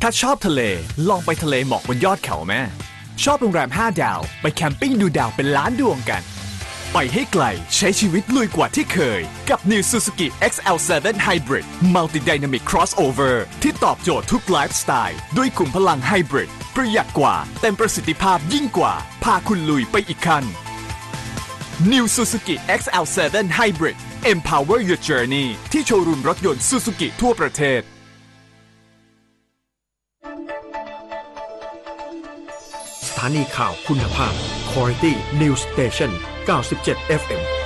ถ้าชอบทะเลลองไปทะเลหมอกบนยอดเขาแม่ชอบโรงแรม5 ดาวไปแคมปิ้งดูดาวเป็นล้านดวงกันไปให้ไกลใช้ชีวิตลุยกว่าที่เคยกับ New Suzuki XL7 Hybrid Multi Dynamic Crossover ที่ตอบโจทย์ทุกไลฟ์สไตล์ด้วยขุมพลังไฮบริดประหยัดกว่าเต็มประสิทธิภาพยิ่งกว่าพาคุณลุยไปอีกขั้น New Suzuki XL7 Hybrid Empower your journey ที่โชว์รูมรถยนต์ Suzuki ทั่วประเทศสถานีข่าวคุณภาพ Quality News Station 97 FM